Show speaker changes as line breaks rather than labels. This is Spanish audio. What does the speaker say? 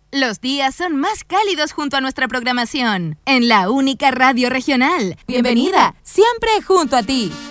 Los días son más cálidos junto a nuestra programación. En la única radio regional. Bienvenida, siempre junto a ti.